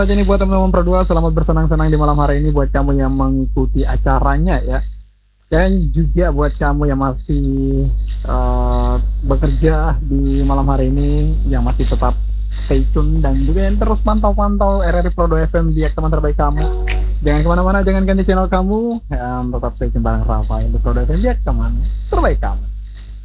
Jadi buat teman-teman berdua, selamat bersenang-senang di malam hari ini buat kamu yang mengikuti acaranya ya. Dan juga buat kamu yang masih bekerja di malam hari ini, yang masih tetap stay tune dan juga yang terus pantau-pantau RRI Pro 2 FM di teman terbaik kamu. Jangan kemana-mana, jangan ganti channel kamu, dan tetap stay tune bareng Rafa di Pro 2 FM di teman terbaik kamu.